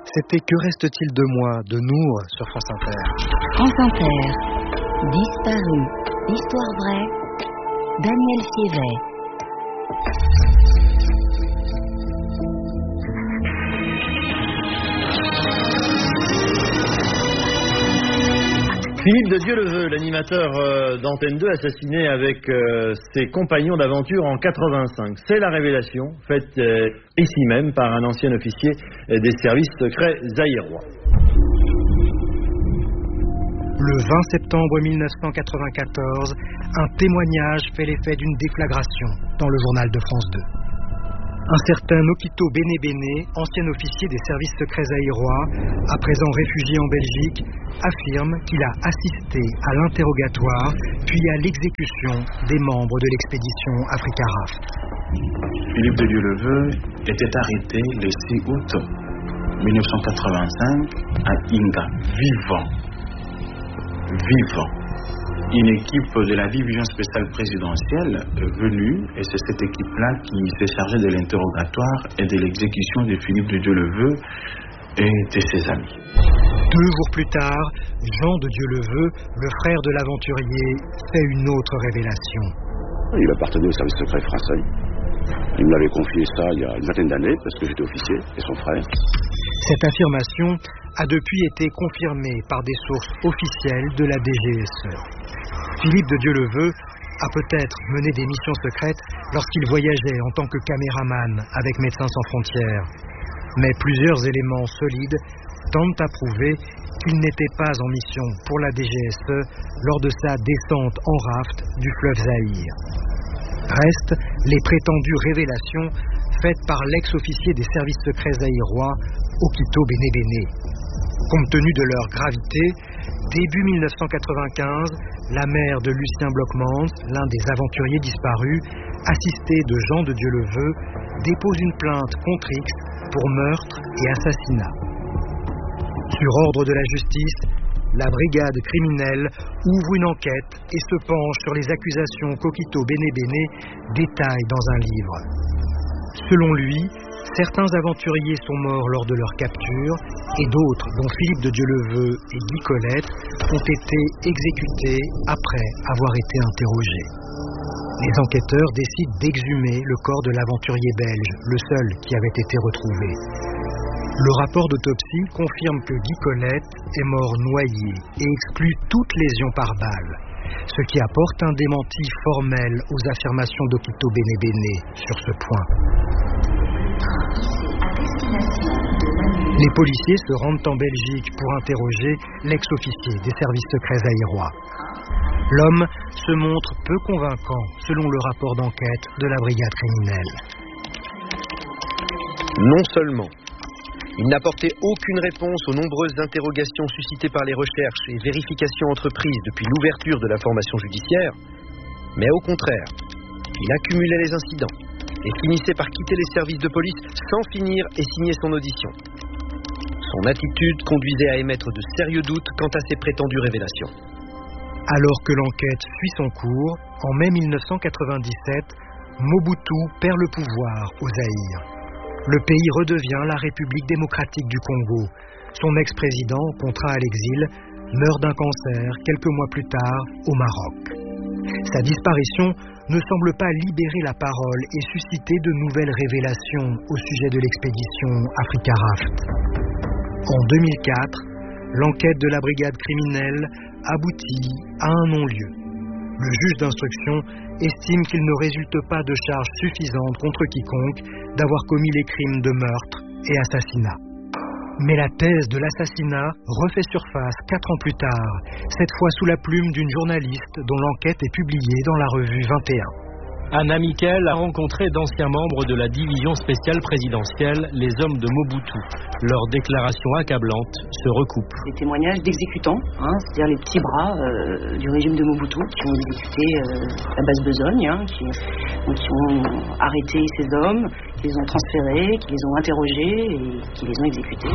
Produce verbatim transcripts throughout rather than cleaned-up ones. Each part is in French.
C'était Que reste-t-il de moi de Nour sur France Inter. France Inter, Disparu, Histoire vraie, Daniel Siévet. Philippe de Dieuleveux, l'animateur euh, d'Antenne deux, assassiné avec euh, ses compagnons d'aventure en quatre-vingt-cinq. C'est la révélation faite euh, ici même par un ancien officier euh, des services secrets zaïrois. Le vingt septembre mille neuf cent quatre-vingt-quatorze, un témoignage fait l'effet d'une déflagration dans le journal de France deux. Un certain Okito Benebene, ancien officier des services secrets zaïrois, à présent réfugié en Belgique, affirme qu'il a assisté à l'interrogatoire puis à l'exécution des membres de l'expédition Africa Raft. Philippe de Dieuleveux était arrêté le six août mille neuf cent quatre-vingt-cinq à Inga, vivant. Vivant. Une équipe de la division spéciale présidentielle est venue et c'est cette équipe-là qui s'est chargée de l'interrogatoire et de l'exécution de Philippe de Dieuleveux et de ses amis. Deux jours plus tard, Jean de Dieuleveux, le frère de l'aventurier, fait une autre révélation. Il appartenait au service secret français. Il me l'avait confié ça il y a une vingtaine d'années parce que j'étais officier et son frère. Cette affirmation a depuis été confirmée par des sources officielles de la D G S E. Philippe de Dieuleveux a peut-être mené des missions secrètes lorsqu'il voyageait en tant que caméraman avec Médecins sans frontières. Mais plusieurs éléments solides tentent à prouver qu'il n'était pas en mission pour la D G S E lors de sa descente en raft du fleuve Zaïre. Restent les prétendues révélations faites par l'ex-officier des services secrets zaïrois, Okito Benebene. Compte tenu de leur gravité, début mille neuf cent quatre-vingt-quinze, la mère de Lucien Blockmans, l'un des aventuriers disparus, assisté de Jean de Dieuleveux, dépose une plainte contre X pour meurtre et assassinat. Sur ordre de la justice, la brigade criminelle ouvre une enquête et se penche sur les accusations qu'Okito Benebene détaille dans un livre. Selon lui, certains aventuriers sont morts lors de leur capture et d'autres, dont Philippe de Dieuleveux et Guy Colette, ont été exécutés après avoir été interrogés. Les enquêteurs décident d'exhumer le corps de l'aventurier belge, le seul qui avait été retrouvé. Le rapport d'autopsie confirme que Guy Colette est mort noyé et exclut toute lésion par balle, ce qui apporte un démenti formel aux affirmations d'Okito Benebene sur ce point. Les policiers se rendent en Belgique pour interroger l'ex-officier des services secrets zaïrois. L'homme se montre peu convaincant selon le rapport d'enquête de la brigade criminelle. Non seulement il n'apportait aucune réponse aux nombreuses interrogations suscitées par les recherches et vérifications entreprises depuis l'ouverture de l'information judiciaire, mais au contraire, il accumulait les incidents et finissait par quitter les services de police sans finir et signer son audition. Son attitude conduisait à émettre de sérieux doutes quant à ses prétendues révélations. Alors que l'enquête suit son cours, en mai mille neuf cent quatre-vingt-dix-sept, Mobutu perd le pouvoir au Zaïre. Le pays redevient la République démocratique du Congo. Son ex-président, contraint à l'exil, meurt d'un cancer quelques mois plus tard au Maroc. Sa disparition ne semble pas libérer la parole et susciter de nouvelles révélations au sujet de l'expédition Africa Raft. En deux mille quatre, l'enquête de la brigade criminelle aboutit à un non-lieu. Le juge d'instruction estime qu'il ne résulte pas de charges suffisantes contre quiconque d'avoir commis les crimes de meurtre et assassinat. Mais la thèse de l'assassinat refait surface quatre ans plus tard, cette fois sous la plume d'une journaliste dont l'enquête est publiée dans la revue vingt et un. Anna Miquel a rencontré d'anciens membres de la division spéciale présidentielle, les hommes de Mobutu. Leurs déclarations accablantes se recoupent. Des témoignages d'exécutants, hein, c'est-à-dire les petits bras euh, du régime de Mobutu qui ont exécuté euh, la base besogne, hein, qui, qui ont arrêté ces hommes, qui les ont transférés, qui les ont interrogés et qui les ont exécutés.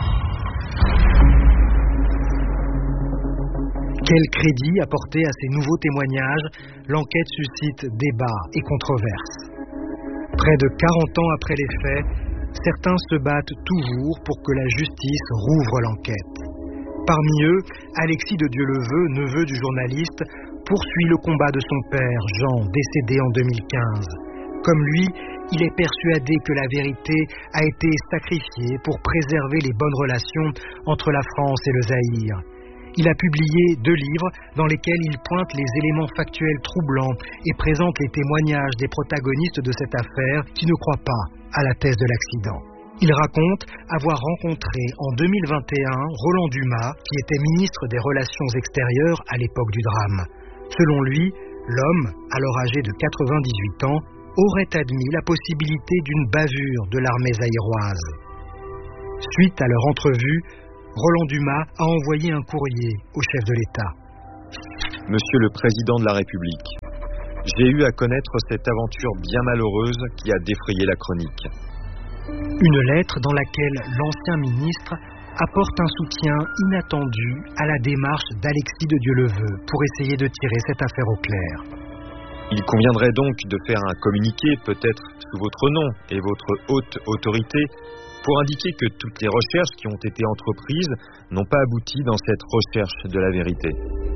Quel crédit apporter à ces nouveaux témoignages? L'enquête suscite débats et controverses. Près de quarante ans après les faits, certains se battent toujours pour que la justice rouvre l'enquête. Parmi eux, Alexis de Dieuleveux, neveu du journaliste, poursuit le combat de son père, Jean, décédé en deux mille quinze. Comme lui, il est persuadé que la vérité a été sacrifiée pour préserver les bonnes relations entre la France et le Zaïre. Il a publié deux livres dans lesquels il pointe les éléments factuels troublants et présente les témoignages des protagonistes de cette affaire qui ne croient pas à la thèse de l'accident. Il raconte avoir rencontré en deux mille vingt et un Roland Dumas, qui était ministre des Relations extérieures à l'époque du drame. Selon lui, l'homme, alors âgé de quatre-vingt-dix-huit ans, aurait admis la possibilité d'une bavure de l'armée zaïroise. Suite à leur entrevue, Roland Dumas a envoyé un courrier au chef de l'État. Monsieur le Président de la République, j'ai eu à connaître cette aventure bien malheureuse qui a défrayé la chronique. Une lettre dans laquelle l'ancien ministre apporte un soutien inattendu à la démarche d'Alexis de Dieuleveux pour essayer de tirer cette affaire au clair. Il conviendrait donc de faire un communiqué, peut-être sous votre nom et votre haute autorité, pour indiquer que toutes les recherches qui ont été entreprises n'ont pas abouti dans cette recherche de la vérité.